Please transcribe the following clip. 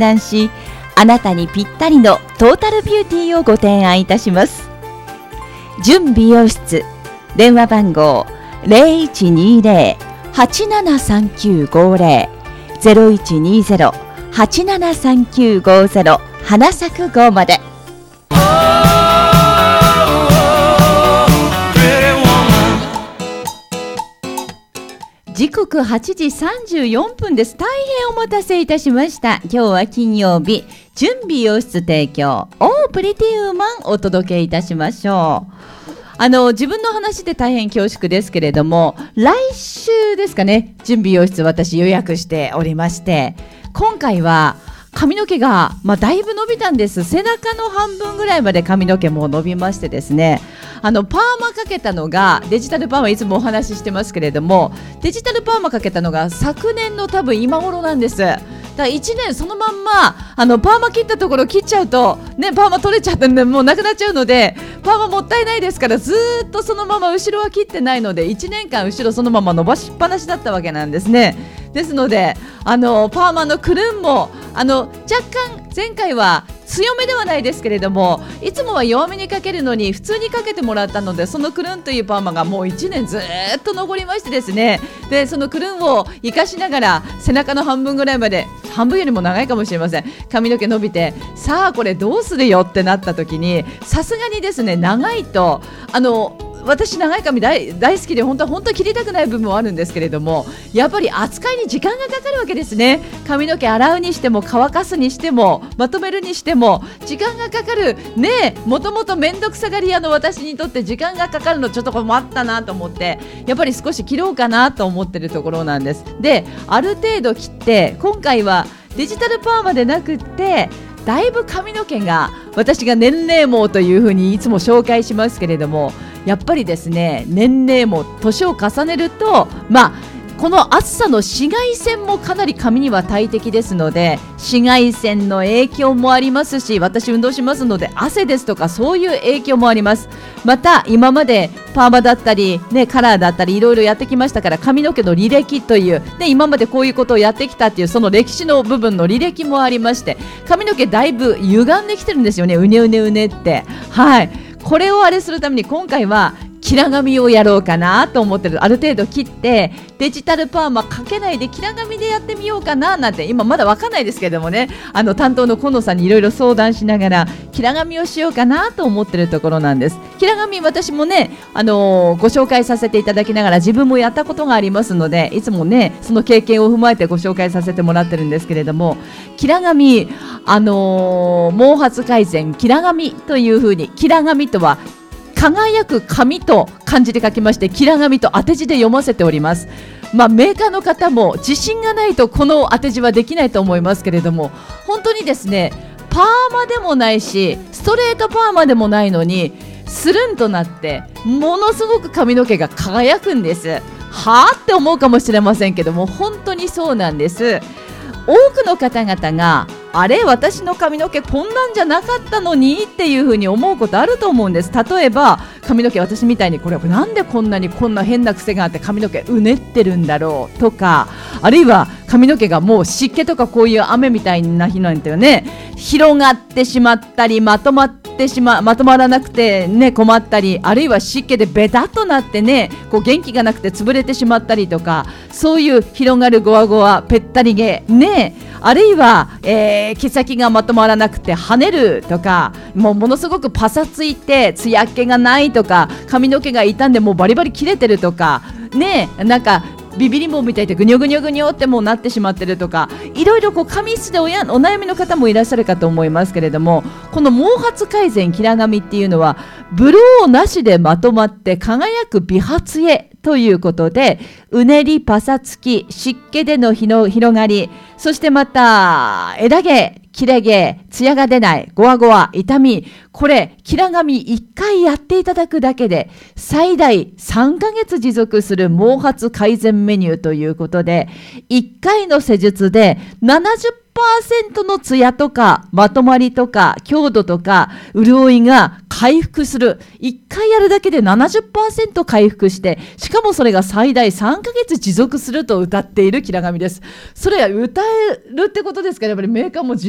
断し、あなたにぴったりのトータルビューティーをご提案いたします。純美容室、電話番号 0120-873950 0120-873950 花咲く号まで。時刻8時34分です。大変お待たせいたしました。今日は金曜日、純美容室提供プリティウーマンお届けいたしましょう。自分の話で大変恐縮ですけれども、来週ですかね、純美容室私予約しておりまして、今回は髪の毛が、だいぶ伸びたんです。背中の半分ぐらいまで髪の毛も伸びましてですね、パーマかけたのが、デジタルパーマいつもお話ししてますけれども、デジタルパーマかけたのが昨年の多分今頃なんです。だから1年そのまんまパーマ切ったところ切っちゃうと、ね、パーマ取れちゃってもうなくなっちゃうので、パーマもったいないですから、ずーっとそのまま後ろは切ってないので、1年間後ろそのまま伸ばしっぱなしだったわけなんですね。ですのでパーマのくるんも若干前回は強めではないですけれども、いつもは弱めにかけるのに普通にかけてもらったので、そのくるんというパーマがもう1年ずっと残りましてですね、でそのくるんを生かしながら背中の半分ぐらいまで、半分よりも長いかもしれません、髪の毛伸びて、さあこれどうするよってなった時に、さすがにですね、長いと私長い髪大好きで本当は切りたくない部分はあるんですけれども、やっぱり扱いに時間がかかるわけですね。髪の毛洗うにしても乾かすにしてもまとめるにしても時間がかかるね。もともと面倒くさがり屋の私にとって時間がかかるのちょっと困ったなと思って、やっぱり少し切ろうかなと思ってるところなんです。である程度切って、今回はデジタルパーマでなくってだいぶ髪の毛が、私が年齢毛というふうにいつも紹介しますけれども、やっぱりですね、年齢も年を重ねると、この暑さの紫外線もかなり髪には大敵ですので、紫外線の影響もありますし、私運動しますので汗ですとかそういう影響もあります。また今までパーマだったり、カラーだったりいろいろやってきましたから、髪の毛の履歴という、今までこういうことをやってきたっていうその歴史の部分の履歴もありまして、髪の毛だいぶ歪んできてるんですよね。うねうねうねって、はい、これをあれするために今回はキラ髪をやろうかなと思ってる。ある程度切ってデジタルパーマかけないでキラ髪でやってみようかななんて、今まだわかんないですけどもね、担当の近野さんにいろいろ相談しながらキラ髪をしようかなと思ってるところなんです。キラ髪私もね、ご紹介させていただきながら自分もやったことがありますので、いつもねその経験を踏まえてご紹介させてもらってるんですけれども、キラ髪毛髪改善キラ髪というふうに、キラ髪とは輝く紙と漢字で書きまして、キラ紙と当て字で読ませております。メーカーの方も自信がないとこの当て字はできないと思いますけれども、本当にですね、パーマでもないしストレートパーマでもないのにスルンとなってものすごく髪の毛が輝くんです。はあって思うかもしれませんけども、本当にそうなんです。多くの方々が、あれ私の髪の毛こんなんじゃなかったのにっていう風に思うことあると思うんです。例えば髪の毛、私みたいにこれなんでこんな変な癖があって髪の毛うねってるんだろうとか、あるいは髪の毛がもう湿気とかこういう雨みたいな日なんてよね、広がってしまったりまとまらなくてね困ったり、あるいは湿気でベタっとなってねこう元気がなくて潰れてしまったりとか、そういう広がるゴワゴワぺったり毛ね、あるいは、毛先がまとまらなくて跳ねるとか、ものすごくパサついてつやっ気がないとか、髪の毛が傷んでもうバリバリ切れてるとかね、なんかビビリンボみたいでぐにょぐにょぐにょってもうなってしまってるとか、いろいろ髪質でお悩みの方もいらっしゃるかと思いますけれども、この毛髪改善キラ髪っていうのはブローなしでまとまって輝く美髪へということで、うねりパサつき湿気での広がり、そしてまた枝毛切れ毛ツヤが出ないゴワゴワ痛み、これキラ髪1回やっていただくだけで最大3ヶ月持続する毛髪改善メニューということで、1回の施術で70% のツヤとかまとまりとか強度とか潤いが回復する。1回やるだけで 70% 回復して、しかもそれが最大3ヶ月持続すると謳っているキラ髪です。それは歌えるってことですから、やっぱりメーカーも